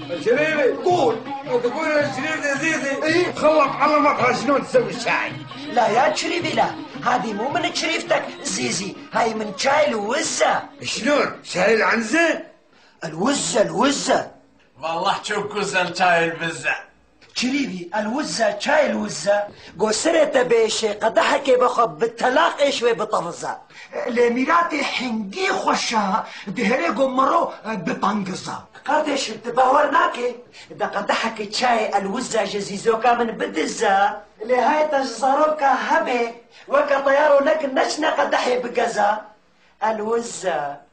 شريفي قول. تقول الشريف زيزي ايه خلط على مطعم شلون تسوي الشاي. لا يا شريفي لا، هذه مو من شريفتك زيزي، هاي من شاي الوزة. شلون شاي العنزة؟ الوزة والله شوف كوزن شاي البزة شريفي، الوزة شاي الوزة قصرت بيشي قدحكي بخب بالتلاقي شوي بطرزة لميراتي حنجي خوشا دهري قمرو بطنقزة قدش تباورناكي دا قدحكي شاي الوزة جزيزوكا من بدزة لهاي تجزروكا هبي وكا طيارو لك نشنا قدحي بقزة الوزة